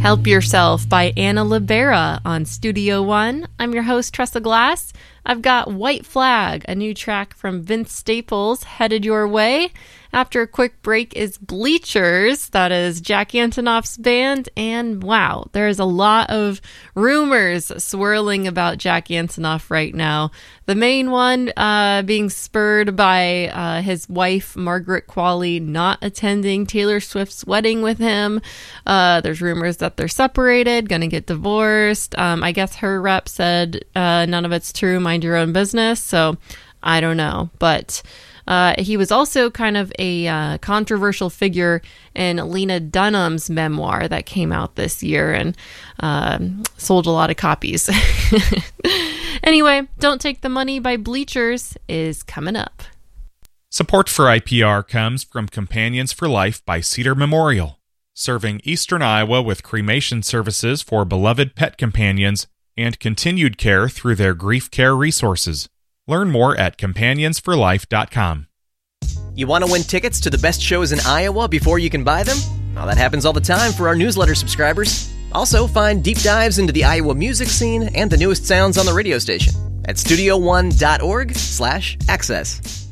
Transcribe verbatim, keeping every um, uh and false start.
Help Yourself by Anna Libera on Studio One. I'm your host, Tressa Glass. I've got White Flag, a new track from Vince Staples, headed your way. After a quick break is Bleachers, that is Jack Antonoff's band, and wow, there is a lot of rumors swirling about Jack Antonoff right now. The main one uh, being spurred by uh, his wife, Margaret Qualley, not attending Taylor Swift's wedding with him. Uh, there's rumors that they're separated, gonna get divorced. Um, I guess her rep said uh, none of it's true, mind your own business, so I don't know, but... Uh, he was also kind of a uh, controversial figure in Lena Dunham's memoir that came out this year and uh, sold a lot of copies. Anyway, Don't Take the Money by Bleachers is coming up. Support for I P R comes from Companions for Life by Cedar Memorial, serving Eastern Iowa with cremation services for beloved pet companions and continued care through their grief care resources. Learn more at companions for life dot com. You want to win tickets to the best shows in Iowa before you can buy them? Well, that happens all the time for our newsletter subscribers. Also, find deep dives into the Iowa music scene and the newest sounds on the radio station at studio one dot org slash access.